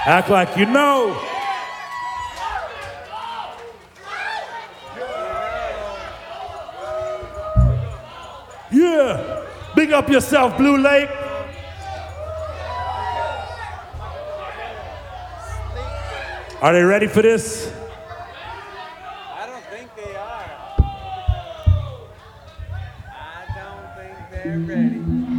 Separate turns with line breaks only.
Act like you know. Yeah. Big up yourself, Blue Lake. Are they ready for this?
I don't think they are. I don't think they're ready.